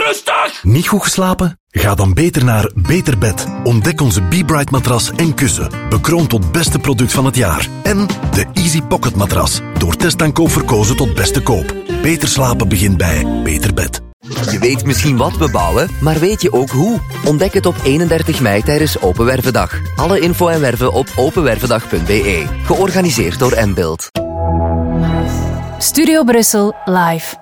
rustig! Niet goed geslapen? Ga dan beter naar Beter Bed. Ontdek onze Be-Bright matras en kussen. Bekroond tot beste product van het jaar. En de Easy Pocket matras. Door testaankoop verkozen tot beste koop. Beter slapen begint bij Beter Bed. Je weet misschien wat we bouwen, maar weet je ook hoe? Ontdek het op 31 mei tijdens Open Wervendag. Alle info en werven op openwervendag.be. Georganiseerd door Mbuild. Studio Brussel live.